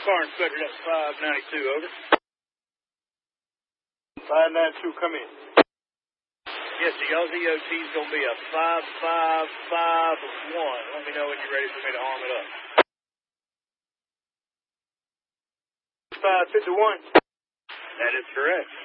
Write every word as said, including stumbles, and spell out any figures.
Car inspector, that's five ninety-two, over. five ninety-two, come in. Yes, sir, y'all's E O T is going to be a five five five one. Let me know when you're ready for me to arm it up. five fifty-one. That is correct.